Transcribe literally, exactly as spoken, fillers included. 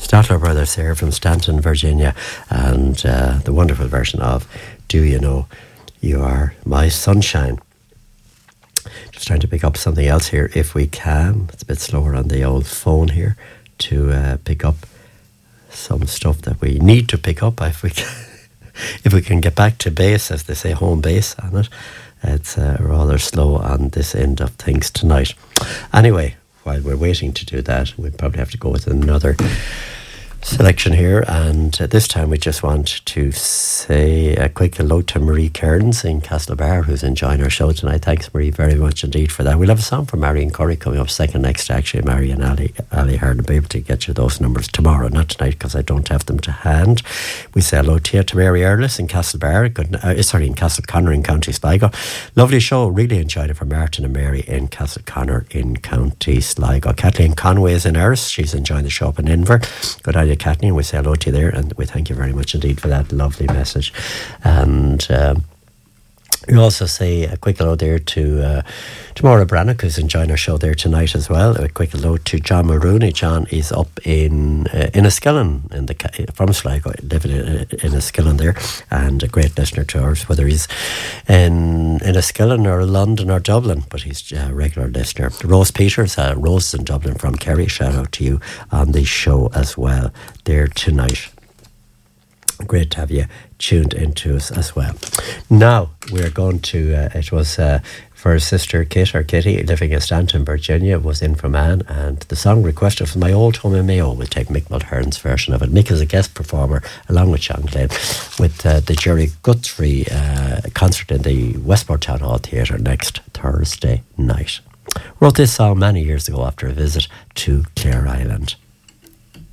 Statler Brothers here from Stanton, Virginia, and uh, the wonderful version of Do You Know You Are My Sunshine. Just trying to pick up something else here if we can. It's a bit slower on the old phone here to uh, pick up some stuff that we need to pick up if we can, if we can get back to base, as they say, home base on it. It's uh, rather slow on this end of things tonight. Anyway, while we're waiting to do that, we probably have to go with another selection here, and uh, this time we just want to say a quick hello to Marie Kearns in Castlebar, who's enjoying our show tonight. Thanks, Marie, very much indeed for that. We'll have a song from Marion Curry coming up second next. Actually, Mary and Ali, Ali Hard will be able to get you those numbers tomorrow, not tonight, because I don't have them to hand. We say hello to you, to Mary Earlis in Castlebar, good, uh, sorry, in Castleconnor in County Sligo. Lovely show, really enjoyed it, for Martin and Mary in Castleconnor in County Sligo. Kathleen Conway is in Erris, she's enjoying the show up in Inver. Good idea, Kathleen, we say hello to you there, and we thank you very much indeed for that lovely message. And um, we also say a quick hello there to uh, to Maura Brannock, who's enjoying our show there tonight as well. A quick hello to John Maroney. John is up in uh, Enniskillen, in the, from Sligo, living in Enniskillen there, and a great listener to ours, whether he's in Enniskillen or London or Dublin, but he's a regular listener. Rose Peters, uh, Rose in Dublin from Kerry, shout out to you on the show as well there tonight. Great to have you tuned into us as well. Now we're going to, uh, it was uh, for her sister Kit, or Kitty, living in Stanton, Virginia, was in from Anne, and the song requested from my old home in Mayo. We'll take Mick Mulhern's version of it. Mick is a guest performer along with Sean Glenn with uh, the Jerry Guthrie uh, concert in the Westport Town Hall Theatre next Thursday night. Wrote this song many years ago after a visit to Clare Island.